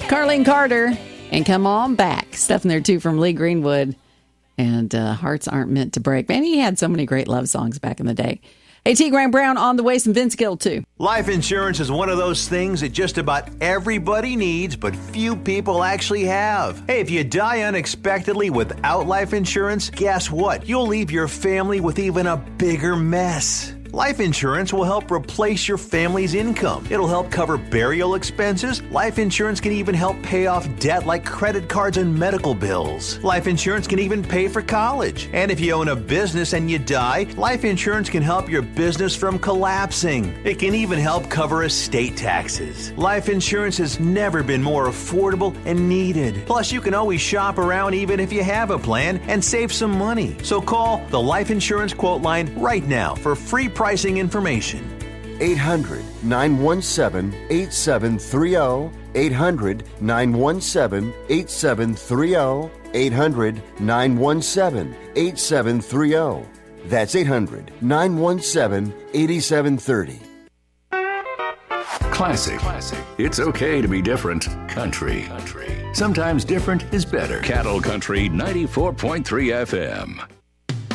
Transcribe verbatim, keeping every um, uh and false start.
Carlene Carter and Come On Back. Stuff in there, too, from Lee Greenwood. And uh, Hearts Aren't Meant to Break. Man, he had so many great love songs back in the day. Hey, T. Graham Brown on the way, some Vince Gill, too. Life insurance is one of those things that just about everybody needs, but few people actually have. Hey, if you die unexpectedly without life insurance, guess what? You'll leave your family with even a bigger mess. Life insurance will help replace your family's income. It'll help cover burial expenses. Life insurance can even help pay off debt like credit cards and medical bills. Life insurance can even pay for college. And if you own a business and you die, life insurance can help your business from collapsing. It can even help cover estate taxes. Life insurance has never been more affordable and needed. Plus, you can always shop around even if you have a plan and save some money. So call the Life Insurance Quote Line right now for free pricing information. eight hundred, nine one seven, eight seven three zero. eight hundred, nine one seven, eight seven three zero. eight hundred, nine one seven, eight seven three zero. That's eight hundred, nine one seven, eight seven three zero. Classic. Classic. It's okay to be different. Country. Country. Sometimes different is better. Cattle Country ninety-four point three F M.